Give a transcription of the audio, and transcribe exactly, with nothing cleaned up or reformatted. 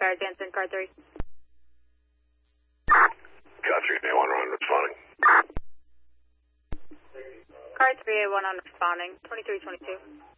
Car Jansen, car three. Car three, A one on responding. Car three, A one on responding, twenty-three twenty-two.